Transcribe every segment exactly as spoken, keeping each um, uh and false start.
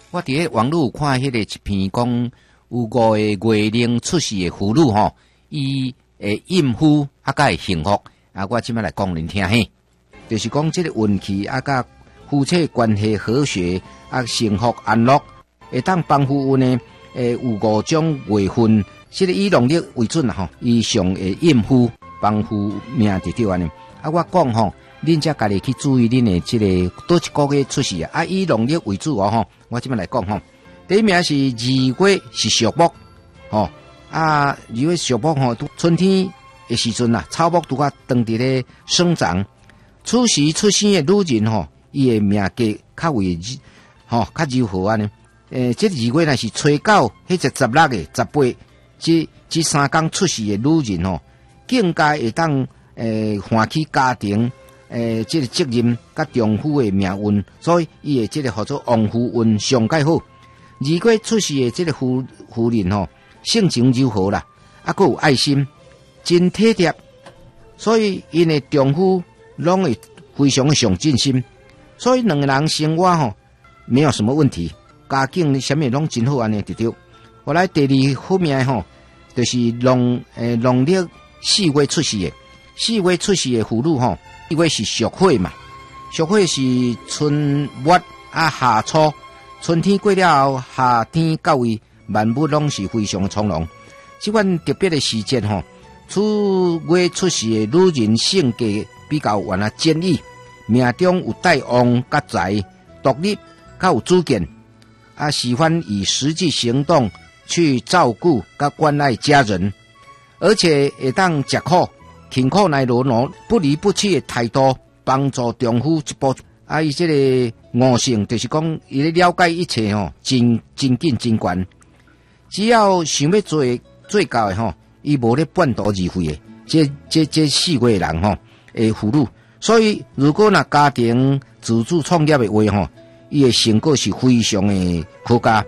我伫迄网络看迄个一篇讲有五个月龄出世的妇女吼，伊诶孕妇啊甲会幸福啊，我即摆来讲恁听嘿，就是讲即个运气啊，甲夫妻关系和谐啊，幸福安乐，会当帮夫运呢，诶有五种月份，即个以农历为准啦吼，以上诶孕妇帮夫命伫对安尼。啊，我讲吼。恁才家己去注意恁的即个倒一个月出世啊！啊，以农历为主哦吼。我即摆来讲吼，第一名是二月是属木，吼啊，二月属木吼，春天的时阵啊，草木拄啊当伫咧生长。此时出生的女人吼，伊的命格较为吼较柔和安尼。诶，即二月若是初九，迄只十六个、十八，即即三工出世的女人吼，更加会当诶欢喜家庭。诶，即、这个责任甲丈夫的命运，所以伊的即个叫做旺夫运上介好。二月出世的即个妇妇人吼，性情柔和啦，啊，佮有爱心，真体贴，所以因的丈夫拢会非常的上进心，所以两个人生活吼没有什么问题，家境什么拢真好安尼就对。我来第二方面吼，就是农诶农历四月出世的，四月出世的妇女吼。四月是属火嘛，属火是春末啊夏初，春天过了后，夏天到位，万物拢是非常的从容。即款特别的时节吼，此月出世的女人性格比较原来坚毅，命中有带旺甲财，独立较有主见，啊喜欢以实际行动去照顾甲关爱家人，而且会当食苦。勤苦耐劳劳，不离不弃的态度，帮助丈夫一步。啊，伊这个悟性就是讲，伊咧了解一切吼，真真紧真悬。只要想要做做到的吼，伊无咧半途而废的。这这这四个人吼，诶妇女。所以如果若家庭自主创业的话吼，伊的成果是非常的可嘉。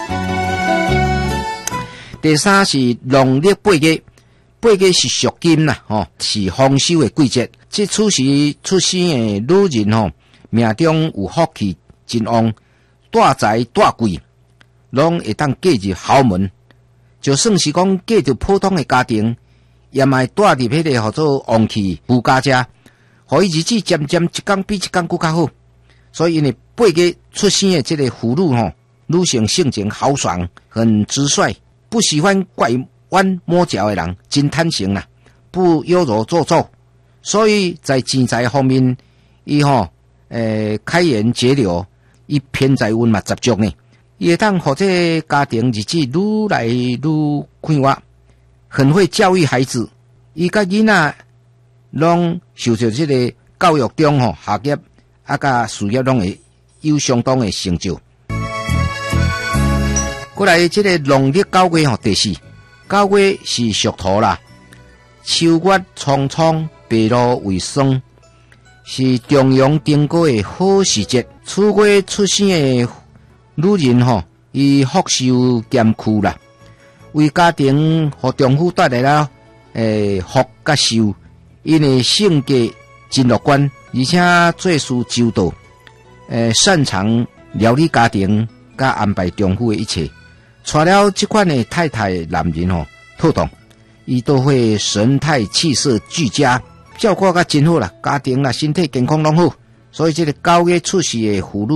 第三是农历八月。八月是属金啦，吼，是丰收的季节。即此时出生的女人吼，命中有福气真旺，大财大贵，拢会当嫁入豪门。就算是讲嫁入普通的家庭，也卖带入迄个叫做旺气富家家，互伊日子渐渐一天比一天更较好。所以呢，八月出生的这个妇女吼，女性性情豪爽，很直率，不喜欢怪。弯摸角的人真坦诚啦，不优柔做作，所以在钱财方面，伊吼诶开源节流，伊偏财运嘛十足呢。伊会当或者家庭日子愈来愈快活，很会教育孩子，伊甲囡仔拢受到这个教育中吼学业啊甲事业拢会有相当的成就。过来这个农历九月吼第四。九月是属土啦，秋月苍苍，白露为霜，是重阳登高的好时节。此月出生的女人吼，伊福寿兼富啦，为家庭和丈夫带来了诶福甲寿。因的性格真乐观，而且做事周到，诶擅长料理家庭，甲安排丈夫的一切。娶了这款的太太的男人吼，透懂，伊都会神态气色俱佳，照顾甲真好啦，家庭啦身体健康拢好，所以这个九月出世的妇女。